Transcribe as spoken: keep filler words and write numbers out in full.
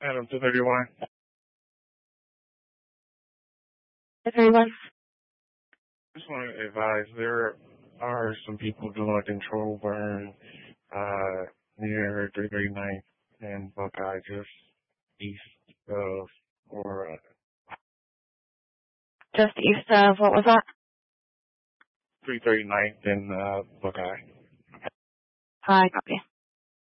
Adam, two thirty-one. Everyone. Just want to advise there are some people doing a control burn uh, near three thirty-ninth and Buckeye, just east of or uh, Just east of, what was that? three thirty-ninth and uh, Buckeye. Hi, copy.